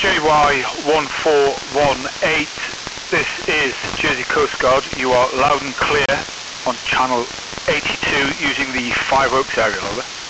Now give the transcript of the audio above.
JY1418, this is Jersey Coast Guard. You are loud and clear on channel 82 using the Five Oaks area, over.